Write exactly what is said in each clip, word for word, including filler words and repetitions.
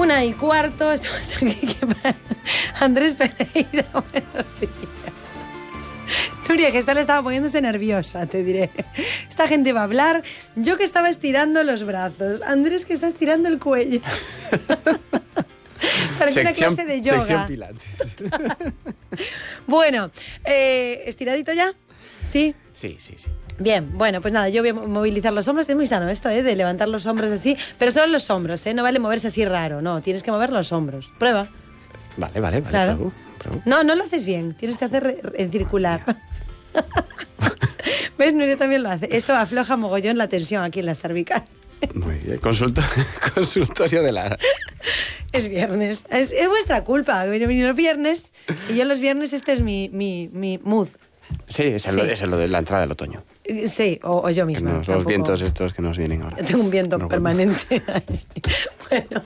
Una y cuarto, estamos aquí. Andrés Pereira, buenos días. Nuria, que esta le estaba poniéndose nerviosa, te diré. Esta gente va a hablar. Yo que estaba estirando los brazos. Andrés que está estirando el cuello. Parece una clase de yoga. Sección pilates. Bueno, eh, ¿estiradito ya? ¿Sí? Sí, sí, sí. Bien, bueno, pues nada, yo voy a movilizar los hombros. Es muy sano esto, ¿eh? De levantar los hombros así. Pero solo los hombros, ¿eh? No vale moverse así raro, no. Tienes que mover los hombros. Prueba. Vale, vale, vale. Claro. Pruebo, pruebo. No, no lo haces bien. Tienes que hacer en circular. ¿Ves? Nuria también lo hace. Eso afloja mogollón la tensión aquí en las cervicales. Muy bien. Consulta, consultorio de Lara. Es viernes. Es, es vuestra culpa. Venir los viernes y yo los viernes este es mi, mi, mi mood. Sí, es el, Sí. es el de la entrada del otoño. Sí, o, o yo misma. Nos, los tampoco. vientos estos que nos vienen ahora. Yo tengo un viento No, permanente. Bueno.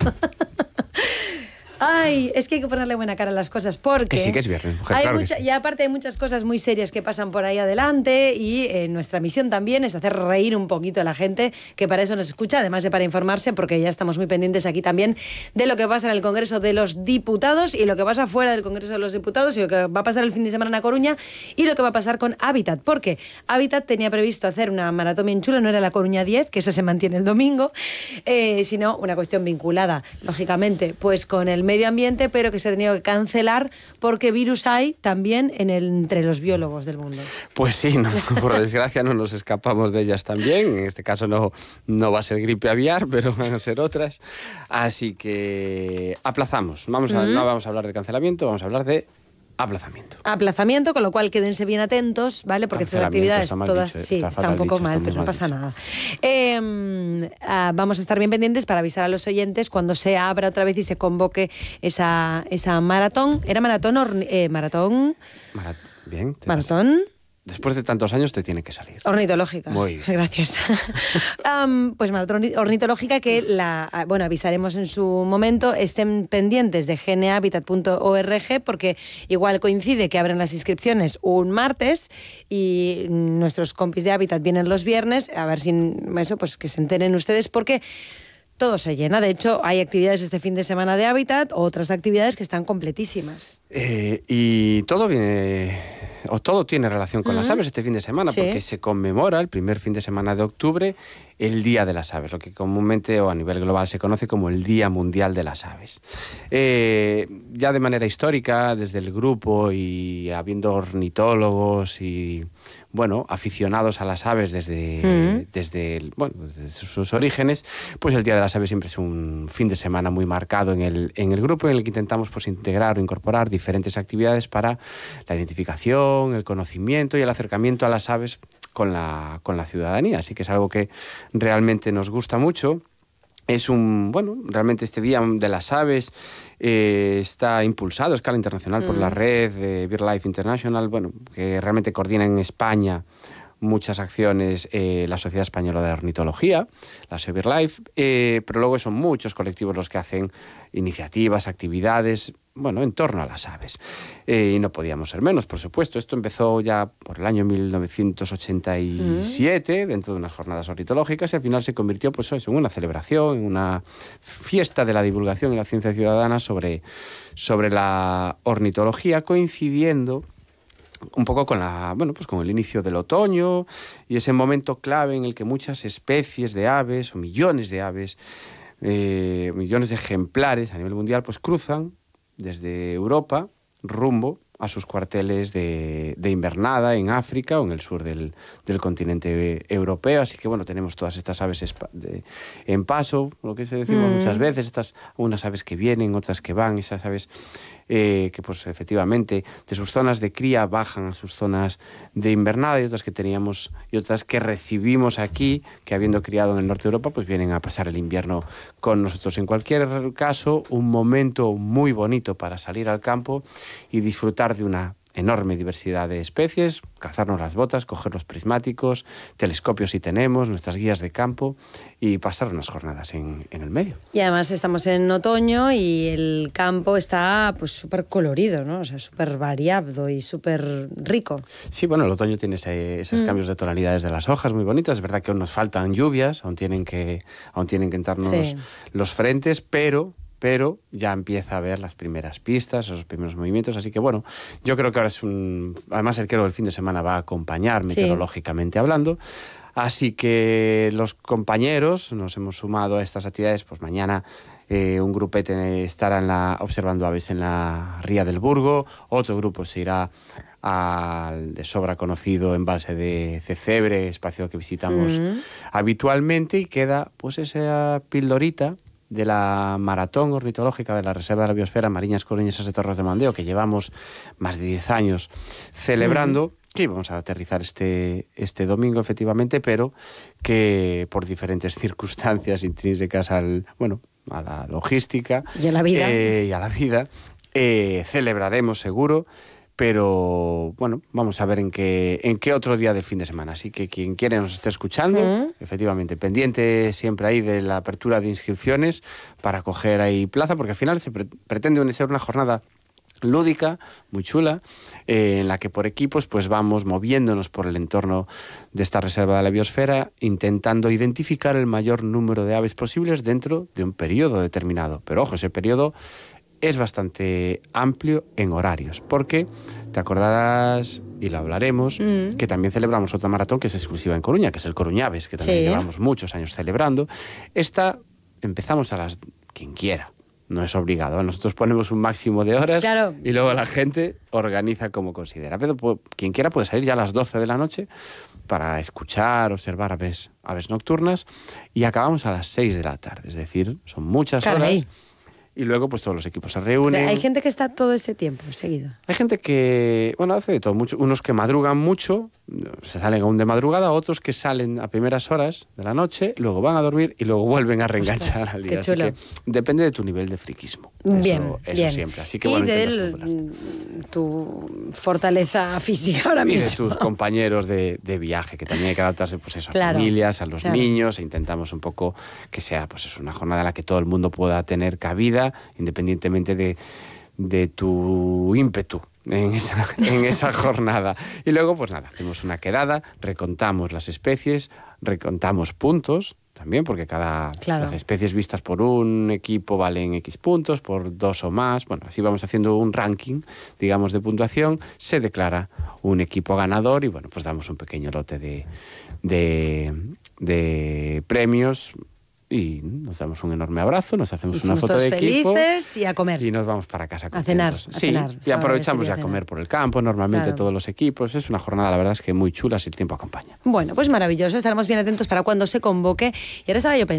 Ay, es que hay que ponerle buena cara a las cosas porque... Que sí, que es viernes, mujer, hay claro que mucha, sí. Y aparte hay muchas cosas muy serias que pasan por ahí adelante y eh, nuestra misión también es hacer reír un poquito a la gente que para eso nos escucha, además de para informarse, porque ya estamos muy pendientes aquí también de lo que pasa en el Congreso de los Diputados y lo que pasa fuera del Congreso de los Diputados y lo que va a pasar el fin de semana en A Coruña y lo que va a pasar con Hábitat, porque Hábitat tenía previsto hacer una maratón bien chula, no era La Coruña diez, que eso se mantiene el domingo, eh, sino una cuestión vinculada, lógicamente, pues con el medio ambiente, pero que se ha tenido que cancelar porque virus hay también en el, entre los biólogos del mundo. Pues sí, no, por desgracia no nos escapamos de ellas también. En este caso no, no va a ser gripe aviar, pero van a ser otras. Así que aplazamos. Vamos a, mm. No vamos a hablar de cancelamiento, vamos a hablar de aplazamiento. Aplazamiento, con lo cual quédense bien atentos, ¿vale? Porque estas actividades todas... Dicho, sí, está, está un poco dicho, mal, pero no pasa dicho. nada. Eh, uh, vamos a estar bien pendientes para avisar a los oyentes cuando se abra otra vez y se convoque esa, esa maratón. ¿Era maratón o eh, maratón? Marat bien. ¿Maratón? Después de tantos años te tiene que salir. Ornitológica. Muy bien. Gracias. um, pues maratón ornitológica que la, bueno, avisaremos en su momento. Estén pendientes de genehabitat punto org porque igual coincide que abren las inscripciones un martes y nuestros compis de Hábitat vienen los viernes. A ver si eso, pues que se enteren ustedes porque todo se llena. De hecho, hay actividades este fin de semana de Hábitat, otras actividades que están completísimas. Eh, y todo viene, o todo tiene relación con uh-huh. las aves este fin de semana, sí. porque se conmemora el primer fin de semana de octubre el Día de las Aves, lo que comúnmente o a nivel global se conoce como el Día Mundial de las Aves. Eh, ya de manera histórica, desde el grupo y habiendo ornitólogos y bueno, aficionados a las aves desde, uh-huh. desde, el, bueno, desde sus orígenes, pues el Día de las Aves siempre es un fin de semana muy marcado en el, en el grupo, en el que intentamos pues, integrar o incorporar diferentes actividades para la identificación, el conocimiento y el acercamiento a las aves con la, con la ciudadanía. Así que es algo que realmente nos gusta mucho. Es un, bueno, realmente este Día de las Aves eh, está impulsado a escala internacional mm. por la red de BirdLife International, bueno, que realmente coordina en España muchas acciones eh, la Sociedad Española de Ornitología, la S E O BirdLife, eh, pero luego son muchos colectivos los que hacen iniciativas, actividades, bueno, en torno a las aves. Eh, y no podíamos ser menos, por supuesto. Esto empezó ya por el año mil novecientos ochenta y siete, mm. dentro de unas jornadas ornitológicas, y al final se convirtió pues, eso, en una celebración, en una fiesta de la divulgación y la ciencia ciudadana sobre, sobre la ornitología, coincidiendo un poco con la, bueno, pues con el inicio del otoño y ese momento clave en el que muchas especies de aves, o millones de aves, eh, millones de ejemplares a nivel mundial, pues cruzan desde Europa rumbo a sus cuarteles de, de invernada en África o en el sur del, del continente europeo. Así que, bueno, tenemos todas estas aves de, en paso, lo que se decimos mm. muchas veces, estas unas aves que vienen, otras que van, esas aves eh, que, pues, efectivamente, de sus zonas de cría bajan a sus zonas de invernada y otras que teníamos y otras que recibimos aquí, que habiendo criado en el norte de Europa, pues vienen a pasar el invierno con nosotros. En cualquier caso, un momento muy bonito para salir al campo y disfrutar de una enorme diversidad de especies, calzarnos las botas, coger los prismáticos, telescopios si tenemos, nuestras guías de campo y pasar unas jornadas en, en el medio. Y además estamos en otoño y el campo está pues súper colorido, ¿no? O sea, súper variado y súper rico. Sí, bueno, el otoño tiene ese, esos mm. cambios de tonalidades de las hojas muy bonitas. Es verdad que aún nos faltan lluvias, aún tienen que, aún tienen que entrarnos sí. los frentes, pero pero ya empieza a ver las primeras pistas, los primeros movimientos, así que bueno, yo creo que ahora es un... Además el creo el fin de semana va a acompañar meteorológicamente sí. hablando, así que los compañeros nos hemos sumado a estas actividades, pues mañana... Eh, un grupete estará en la, observando aves en la Ría del Burgo, otro grupo se irá al de sobra conocido embalse de Cecebre, espacio que visitamos mm. habitualmente, y queda pues esa pildorita de la maratón ornitológica de la Reserva de la Biosfera Mariñas Coruñesas de Torres de Mandeo, que llevamos más de diez años celebrando, mm. que íbamos a aterrizar este, este domingo, efectivamente, pero que por diferentes circunstancias intrínsecas al... bueno, a la logística y a la vida, eh, y a la vida eh, celebraremos seguro, pero bueno, vamos a ver en qué, en qué otro día del fin de semana. Así que quien quiere nos esté escuchando, uh-huh. efectivamente, pendiente siempre ahí de la apertura de inscripciones para coger ahí plaza, porque al final se pre- pretende ser una jornada lúdica, muy chula, eh, en la que por equipos pues vamos moviéndonos por el entorno de esta reserva de la biosfera, intentando identificar el mayor número de aves posibles dentro de un periodo determinado. Pero ojo, ese periodo es bastante amplio en horarios, porque te acordarás, y lo hablaremos, mm. que también celebramos otra maratón que es exclusiva en Coruña, que es el Coruñaves, que también sí. llevamos muchos años celebrando. Esta empezamos a las... quien quiera. No es obligado. Nosotros ponemos un máximo de horas claro. y luego la gente organiza como considera. Pero pues, quien quiera puede salir ya a las doce de la noche para escuchar, observar aves, aves nocturnas, y acabamos a las seis de la tarde. Es decir, son muchas Caray. horas. Y luego pues todos los equipos se reúnen. Pero hay gente que está todo ese tiempo seguido. Hay gente que, bueno, hace de todo. Mucho, unos que madrugan mucho, se salen aún de madrugada, otros que salen a primeras horas de la noche, luego van a dormir y luego vuelven a reenganchar Ostras, al día. Así que depende de tu nivel de friquismo. Bien, eso, eso bien. siempre. Así que, y bueno, de el, tu fortaleza física ahora mismo. Y de tus compañeros de, de viaje, que también hay que adaptarse pues eso, a claro, familias, a los claro. niños, e intentamos un poco que sea pues eso, una jornada en la que todo el mundo pueda tener cabida, independientemente de, de tu ímpetu en esa, en esa jornada. Y luego, pues nada, hacemos una quedada, recontamos las especies, recontamos puntos también, porque cada claro. las especies vistas por un equipo valen X puntos, por dos o más. Bueno, así vamos haciendo un ranking, digamos, de puntuación. Se declara un equipo ganador y, bueno, pues damos un pequeño lote de, de, de premios. Y nos damos un enorme abrazo, nos hacemos una foto de equipo felices y a comer. Y nos vamos para casa contentos. A cenar, a sí, cenar. Y aprovechamos ya a comer por el campo, normalmente claro. todos los equipos. Es una jornada, la verdad es que muy chula si el tiempo acompaña. Bueno, pues maravilloso. Estaremos bien atentos para cuando se convoque. Y ahora estaba yo pensando,